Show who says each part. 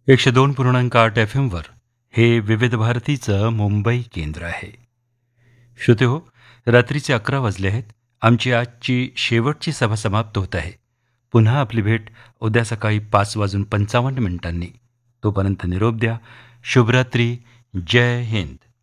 Speaker 1: 102.8 FM वर हे विविध भारतीचं मुंबई केंद्र आहे. श्रोते हो, रात्रीचे 11 वाजले आहेत. आमची आजची शेवटची सभा समाप्त होत आहे. पुन्हा आपली भेट उद्या सकाळी 5:55 तोपर्यंत निरोप द्या. शुभरात्री. जय हिंद.